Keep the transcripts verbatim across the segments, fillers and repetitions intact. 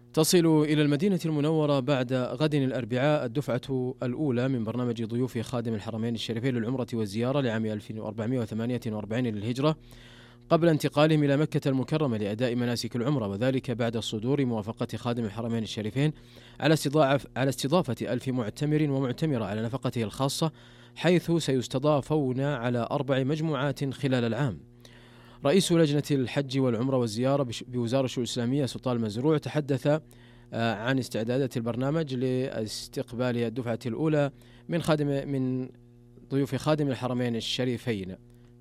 تصل إلى المدينة المنورة بعد غد الأربعاء الدفعة الأولى من برنامج ضيوف خادم الحرمين الشريفين للعمرة والزيارة لعام ألف وأربعمائة وثمانية وأربعين للهجرة، قبل انتقالهم إلى مكة المكرمة لأداء مناسك العمرة، وذلك بعد صدور موافقة خادم الحرمين الشريفين على على استضافة ألف معتمر ومعتمرة على نفقته الخاصة، حيث سيستضافون على أربع مجموعات خلال العام. رئيس لجنة الحج والعمرة والزيارة بوزارة الشؤون الإسلامية سلطان المزروع تحدث عن استعدادات البرنامج لاستقبال الدفعة الأولى من خادم من ضيوف خادم الحرمين الشريفين.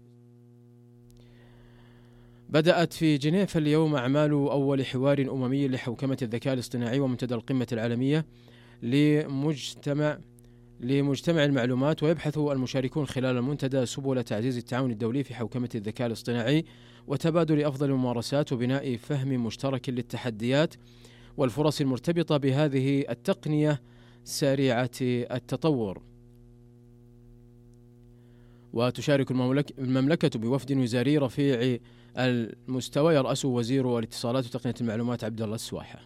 بدأت في جنيف اليوم أعمال أول حوار أممي لحوكمة الذكاء الاصطناعي ومنتدى القمة العالمية لمجتمع لمجتمع المعلومات، ويبحث المشاركون خلال المنتدى سبل تعزيز التعاون الدولي في حوكمة الذكاء الاصطناعي وتبادل أفضل الممارسات وبناء فهم مشترك للتحديات والفرص المرتبطة بهذه التقنية سريعة التطور. وتشارك المملكة بوفد وزاري رفيع المستوى يرأسه وزير الاتصالات وتقنية المعلومات عبد الله السواحة.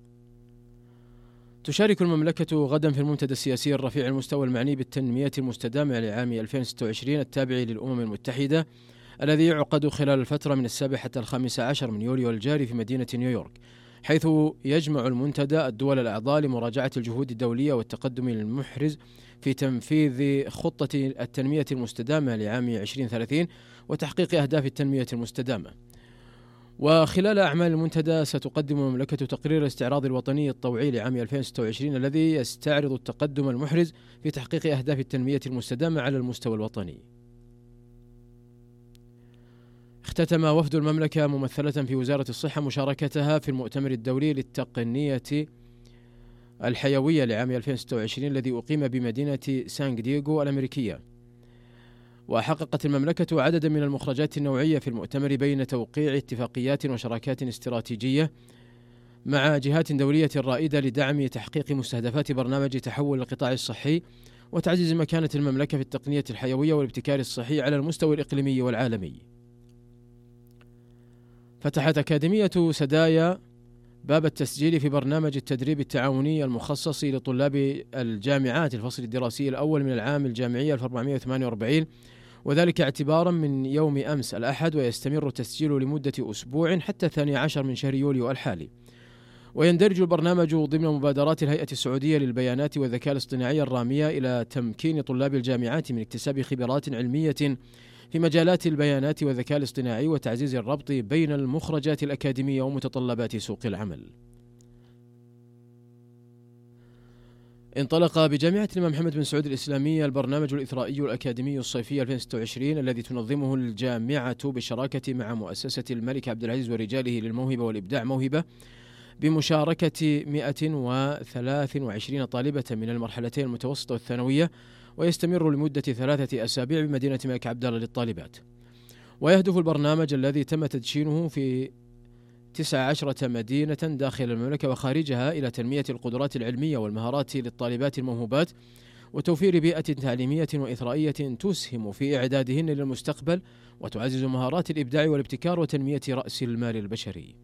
تشارك المملكة غدا في المنتدى السياسي الرفيع المستوى المعني بالتنمية المستدامة لعام ألفين وستة وعشرين التابع للأمم المتحدة، الذي يعقد خلال الفترة من السابع حتى الخامس عشر من يوليو الجاري في مدينة نيويورك، حيث يجمع المنتدى الدول الأعضاء لمراجعة الجهود الدولية والتقدم المحرز في تنفيذ خطة التنمية المستدامة لعام ألفين وثلاثين وتحقيق أهداف التنمية المستدامة. وخلال أعمال المنتدى ستقدم المملكة تقرير الاستعراض الوطني الطوعي لعام ألفين وستة وعشرين الذي يستعرض التقدم المحرز في تحقيق أهداف التنمية المستدامة على المستوى الوطني. اختتم وفد المملكة ممثلة في وزارة الصحة مشاركتها في المؤتمر الدولي للتقنية الحيوية لعام ألفين وستة وعشرين الذي أقيم بمدينة سان دييغو الأمريكية. وحققت المملكة عددا من المخرجات النوعية في المؤتمر بين توقيع اتفاقيات وشراكات استراتيجية مع جهات دولية رائدة لدعم تحقيق مستهدفات برنامج تحول القطاع الصحي وتعزيز مكانة المملكة في التقنية الحيوية والابتكار الصحي على المستوى الإقليمي والعالمي. فتحت أكاديمية سدايا باب التسجيل في برنامج التدريب التعاوني المخصص لطلاب الجامعات الفصل الدراسي الأول من العام الجامعي ألف وأربعمائة وثمانية وأربعين، وذلك اعتبارا من يوم أمس الأحد، ويستمر التسجيل لمدة أسبوع حتى الثاني عشر من شهر يوليو الحالي. ويندرج البرنامج ضمن مبادرات الهيئة السعودية للبيانات والذكاء الاصطناعي الرامية إلى تمكين طلاب الجامعات من اكتساب خبرات علمية في مجالات البيانات والذكاء الاصطناعي وتعزيز الربط بين المخرجات الأكاديمية ومتطلبات سوق العمل. انطلق بجامعة الإمام محمد بن سعود الإسلامية البرنامج الإثرائي الأكاديمي الصيفي ألفين وستة وعشرين الذي تنظمه الجامعة بالشراكة مع مؤسسة الملك عبد العزيز ورجاله للموهبة والإبداع موهبة، بمشاركة مئة وثلاث وعشرين طالبة من المرحلتين المتوسطة والثانوية، ويستمر لمدة ثلاثة أسابيع بمدينة الملك عبد الله للطالبات. ويهدف البرنامج الذي تم تدشينه في تسع عشرة مدينة داخل المملكة وخارجها إلى تنمية القدرات العلمية والمهارات للطالبات الموهوبات وتوفير بيئة تعليمية وإثرائية تسهم في إعدادهن للمستقبل وتعزز مهارات الإبداع والابتكار وتنمية رأس المال البشري.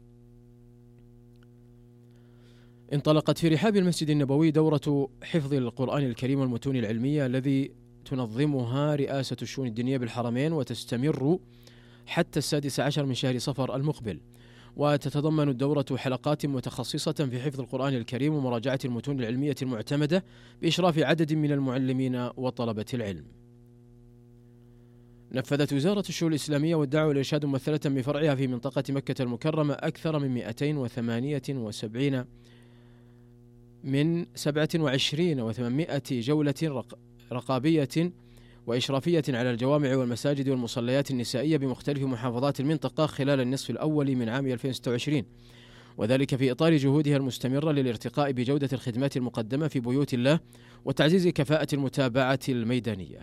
انطلقت في رحاب المسجد النبوي دورة حفظ القرآن الكريم والمتون العلمية الذي تنظمها رئاسة الشؤون الدينية بالحرمين، وتستمر حتى السادس عشر من شهر صفر المقبل. وتتضمن الدورة حلقات متخصصة في حفظ القرآن الكريم ومراجعة المتون العلمية المعتمدة بإشراف عدد من المعلمين وطلبة العلم. نفذت وزارة الشؤون الإسلامية والدعوة والإرشاد ممثلة بفرعها في منطقة مكة المكرمة أكثر من مئتين وثمانية وسبعين من سبعة وعشرين وثمانمائة جولة رقابية وإشرافية على الجوامع والمساجد والمصليات النسائية بمختلف محافظات المنطقة خلال النصف الأول من عام ألفين وستة وعشرين، وذلك في إطار جهودها المستمرة للارتقاء بجودة الخدمات المقدمة في بيوت الله وتعزيز كفاءة المتابعة الميدانية.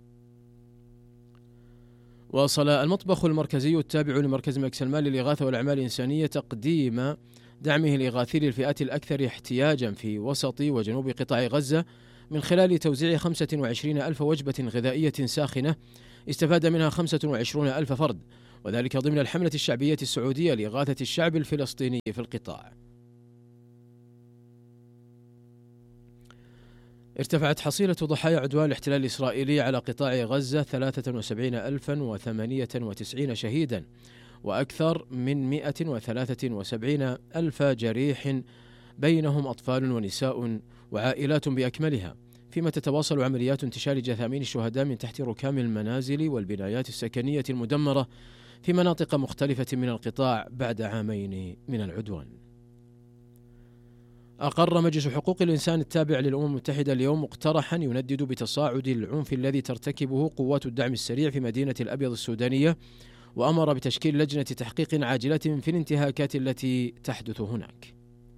واصل المطبخ المركزي التابع لمركز الملك سلمان للإغاثة والأعمال الإنسانية تقديم دعمه الإغاثي للفئات الأكثر احتياجا في وسط وجنوب قطاع غزة من خلال توزيع خمسة وعشرين ألف وجبة غذائية ساخنة استفاد منها خمسة وعشرين ألف فرد، وذلك ضمن الحملة الشعبية السعودية لإغاثة الشعب الفلسطيني في القطاع. ارتفعت حصيلة ضحايا عدوان الاحتلال الإسرائيلي على قطاع غزة ثلاثة وسبعين ألفا وثمانية وتسعين شهيدا وأكثر من مئة وثلاثة وسبعين ألف جريح، بينهم أطفال ونساء وعائلات بأكملها، فيما تتواصل عمليات انتشال جثامين الشهداء من تحت ركام المنازل والبنايات السكنية المدمرة في مناطق مختلفة من القطاع بعد عامين من العدوان. أقر مجلس حقوق الإنسان التابع للأمم المتحدة اليوم مقترحا يندد بتصاعد العنف الذي ترتكبه قوات الدعم السريع في مدينة الأبيض السودانية، وأمر بتشكيل لجنة تحقيق عاجلة في الانتهاكات التي تحدث هناك.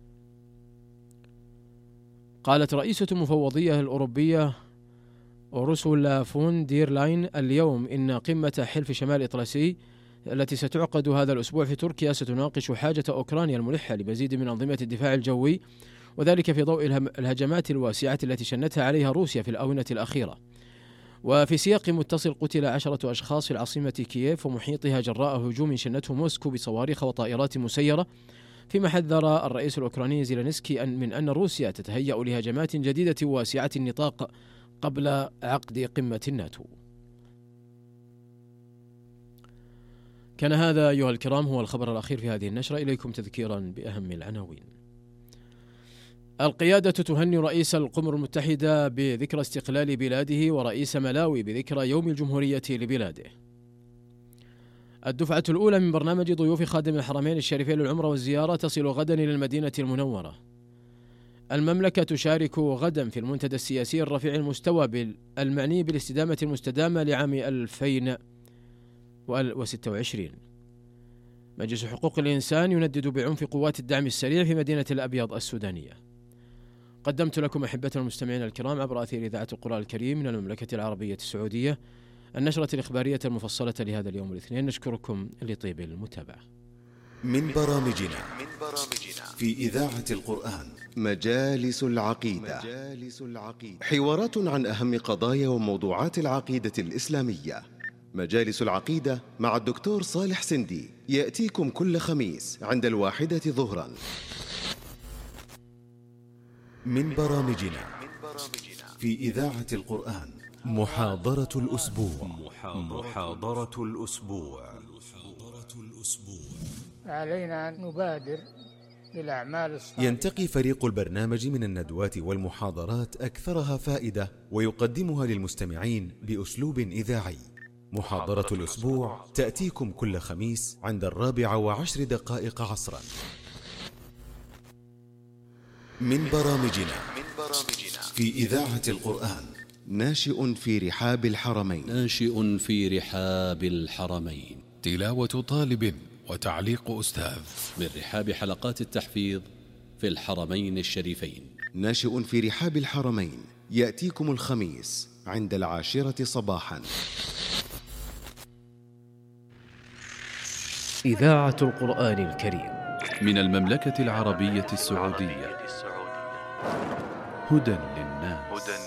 قالت رئيسة المفوضية الأوروبية أورسولا فون دير لاين اليوم إن قمة حلف شمال إطلسي التي ستعقد هذا الأسبوع في تركيا ستناقش حاجة أوكرانيا الملحة لمزيد من أنظمة الدفاع الجوي، وذلك في ضوء الهجمات الواسعة التي شنتها عليها روسيا في الآونة الأخيرة. وفي سياق متصل قتل عشرة أشخاص في العاصمة كييف ومحيطها جراء هجوم شنته موسكو بصواريخ وطائرات مسيرة، فيما حذر الرئيس الأوكراني زيلينسكي من أن روسيا تتهيأ لهجمات جديدة واسعة النطاق قبل عقد قمة الناتو. كان هذا أيها الكرام هو الخبر الأخير في هذه النشرة، إليكم تذكيرا بأهم العناوين. القيادة تهني رئيس الأمم المتحدة بذكرى استقلال بلاده ورئيس ملاوي بذكرى يوم الجمهورية لبلاده. الدفعة الأولى من برنامج ضيوف خادم الحرمين الشريفين للعمرة والزيارة تصل غدا إلى المدينة المنورة. المملكة تشارك غدا في المنتدى السياسي الرفيع المستوى المعني بالاستدامة المستدامة لعام ألفين وستة وعشرين. مجلس حقوق الإنسان يندد بعنف قوات الدعم السريع في مدينة الأبيض السودانية. قدمت لكم أحبتنا المستمعين الكرام عبر أثير إذاعة القرآن الكريم من المملكة العربية السعودية النشرة الإخبارية المفصلة لهذا اليوم الاثنين. نشكركم لطيب المتابعة. من برامجنا في إذاعة القرآن مجالس العقيدة، حوارات عن أهم قضايا وموضوعات العقيدة الإسلامية. مجالس العقيدة مع الدكتور صالح سندي يأتيكم كل خميس عند الواحدة ظهرا. من برامجنا في إذاعة القرآن محاضرة الأسبوع. محاضرة الأسبوع. علينا أن نبادر بالأعمال الصالحة. ينتقي فريق البرنامج من الندوات والمحاضرات أكثرها فائدة ويقدمها للمستمعين بأسلوب إذاعي. محاضرة الأسبوع تأتيكم كل خميس عند الرابعة وعشر دقائق عصرا. من برامجنا في إذاعة القرآن ناشئ في رحاب الحرمين. ناشئ في رحاب الحرمين، تلاوة طالب وتعليق أستاذ من رحاب حلقات التحفيظ في الحرمين الشريفين. ناشئ في رحاب الحرمين يأتيكم الخميس عند العاشرة صباحا. إذاعة القرآن الكريم من المملكة العربية السعودية، هدى للناس.